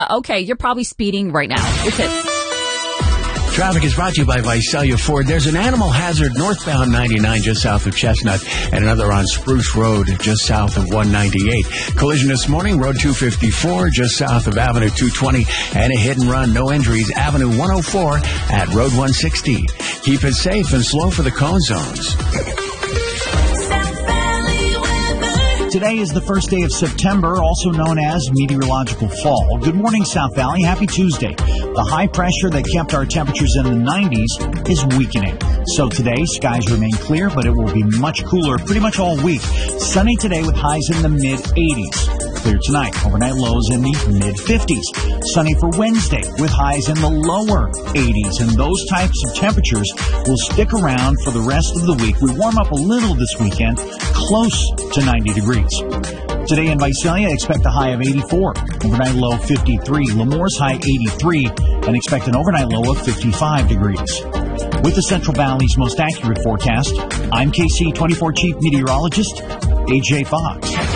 Okay, you're probably speeding right now. It's it. Traffic is brought to you by Visalia Ford. There's an animal hazard northbound 99 just south of Chestnut and another on Spruce Road just south of 198. Collision this morning, Road 254 just south of Avenue 220 and a hit and run. No injuries. Avenue 104 at Road 160. Keep it safe and slow for the cone zones. Today is the first day of September, also known as meteorological fall. Good morning, South Valley. Happy Tuesday. The high pressure that kept our temperatures in the 90s is weakening. So today, skies remain clear, but it will be much cooler pretty much all week. Sunny today with highs in the mid-80s. Clear tonight. Overnight lows in the mid-50s. Sunny for Wednesday with highs in the lower 80s. And those types of temperatures will stick around for the rest of the week. We warm up a little this weekend, close to 90 degrees. Today in Visalia, expect a high of 84. Overnight low 53. Lemore's high 83. And expect an overnight low of 55 degrees. With the Central Valley's most accurate forecast, I'm KC24 Chief Meteorologist, AJ Fox.